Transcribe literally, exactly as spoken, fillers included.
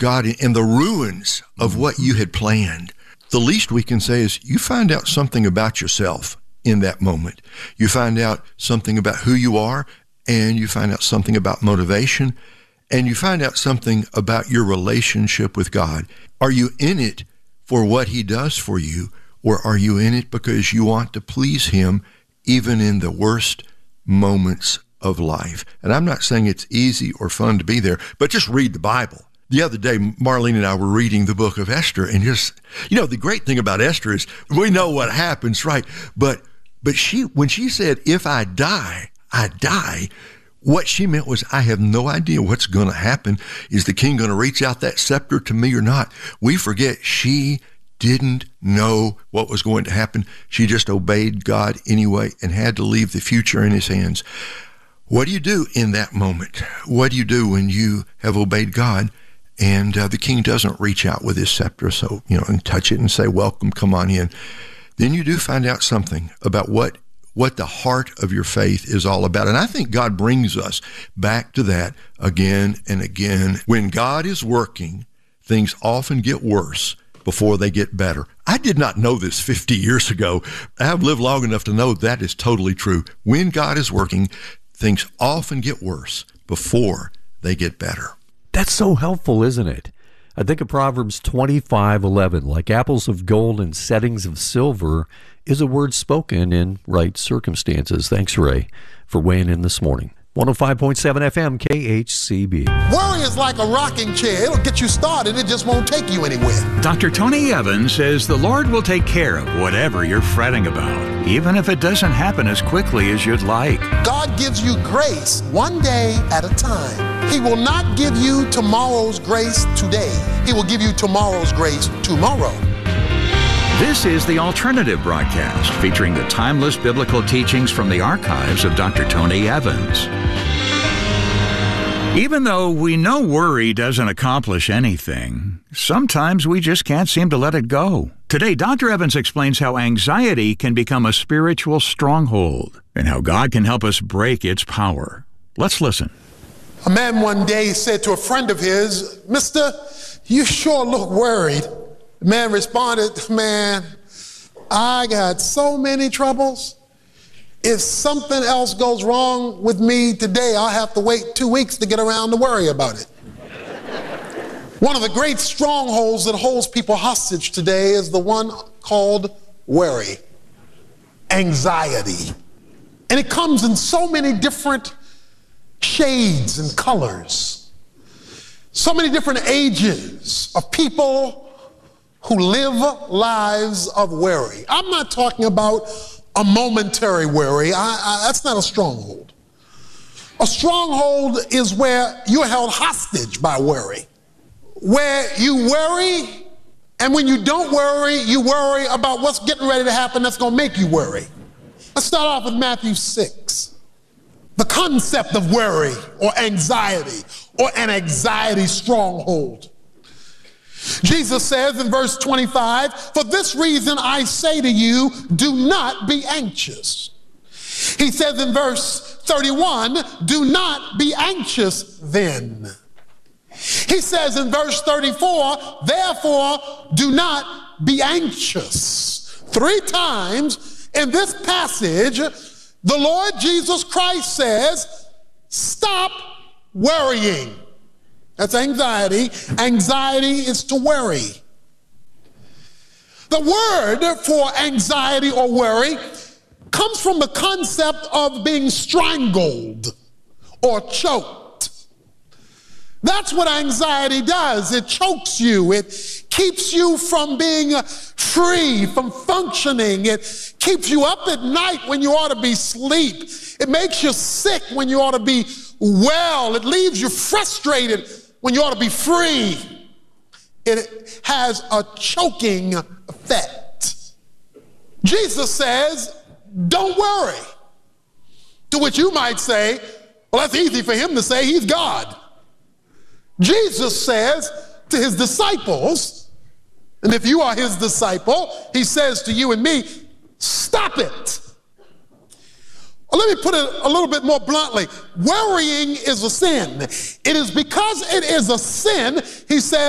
God in the ruins of what you had planned, the least we can say is you find out something about yourself in that moment. You find out something about who you are, and you find out something about motivation, and you find out something about your relationship with God. Are you in it for what he does for you, or are you in it because you want to please him even in the worst moments of life? And I'm not saying it's easy or fun to be there, but just read the Bible. The other day, Marlene and I were reading the book of Esther, and just, you know, the great thing about Esther is we know what happens, right? But but she, when she said, if I die, I die, what she meant was, I have no idea what's going to happen. Is the king going to reach out that scepter to me or not? We forget she didn't know what was going to happen. She just obeyed God anyway and had to leave the future in his hands. What do you do in that moment? What do you do when you have obeyed God and uh, the king doesn't reach out with his scepter, so, you know, and touch it and say, welcome, come on in? Then you do find out something about what what the heart of your faith is all about. And I think God brings us back to that again and again. When God is working, things often get worse before they get better. I did not know this fifty years ago. I've lived long enough to know that is totally true. When God is working, things often get worse before they get better. That's so helpful, isn't it? I think of Proverbs twenty-five eleven, like apples of gold and settings of silver is a word spoken in right circumstances. Thanks, Ray, for weighing in this morning. one oh five point seven F M, K H C B. Worry is like a rocking chair. It'll get you started. It just won't take you anywhere. Doctor Tony Evans says the Lord will take care of whatever you're fretting about, even if it doesn't happen as quickly as you'd like. God gives you grace one day at a time. He will not give you tomorrow's grace today. He will give you tomorrow's grace tomorrow. This is The Alternative Broadcast, featuring the timeless biblical teachings from the archives of Doctor Tony Evans. Even though we know worry doesn't accomplish anything, sometimes we just can't seem to let it go. Today, Doctor Evans explains how anxiety can become a spiritual stronghold and how God can help us break its power. Let's listen. A man one day said to a friend of his, Mister, you sure look worried. The man responded, man, I got so many troubles. If something else goes wrong with me today, I'll have to wait two weeks to get around to worry about it. One of the great strongholds that holds people hostage today is the one called worry, anxiety. And it comes in so many different shades and colors, so many different ages of people who live lives of worry. I'm not talking about a momentary worry. I, I, that's not a stronghold. A stronghold is where you're held hostage by worry, where you worry, and when you don't worry, you worry about what's getting ready to happen that's going to make you worry. Let's start off with Matthew six. The concept of worry or anxiety or an anxiety stronghold. Jesus says in verse twenty-five, for this reason I say to you, do not be anxious. He says in verse thirty-one, do not be anxious then. He says in verse thirty-four, therefore do not be anxious. Three times in this passage, the Lord Jesus Christ says, stop worrying. That's anxiety. Anxiety is to worry. The word for anxiety or worry comes from the concept of being strangled or choked. That's what anxiety does. It chokes you. It keeps you from being free, from functioning. It keeps you up at night when you ought to be asleep. It makes you sick when you ought to be well. It leaves you frustrated when you ought to be free. It has a choking effect. Jesus says, don't worry. To which you might say, well, that's easy for him to say, he's God. Jesus says to his disciples, and if you are his disciple, he says to you and me, stop it. Well, let me put it a little bit more bluntly. Worrying is a sin. It is because it is a sin, he says,